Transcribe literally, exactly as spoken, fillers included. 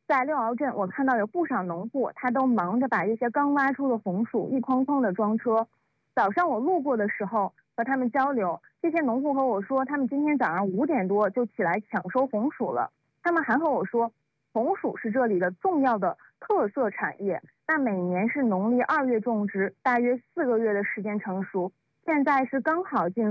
在六鳌镇，我看到有不少农户，他都忙着把这些刚挖出的红薯一筐筐的装车。早上我路过的时候，和他们交流，这些农户和我说，他们今天早上五点多就起来抢收红薯了。他们还和我说，红薯是这里的重要的特色产业，那每年是农历二月种植，大约四个月的时间成熟，现在是刚好进入